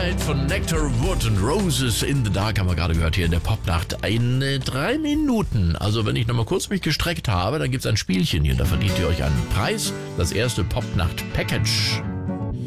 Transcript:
Night von Nectar Wood und Roses in the Dark haben wir gerade gehört hier in der Popnacht. In 3 Minuten. Also wenn ich nochmal kurz mich gestreckt habe, dann gibt's ein Spielchen hier. Da verdient ihr euch einen Preis. Das erste Popnacht-Package.